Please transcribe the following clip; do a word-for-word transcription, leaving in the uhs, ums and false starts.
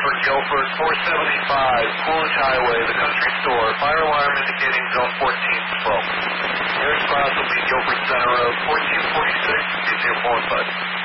for Guilford, four seventy-five, Coolidge Highway, the country store. Fire alarm indicating zone fourteen smoke. Nearest cross will be Guilford Center Road, fourteen forty-six, is your phone bud.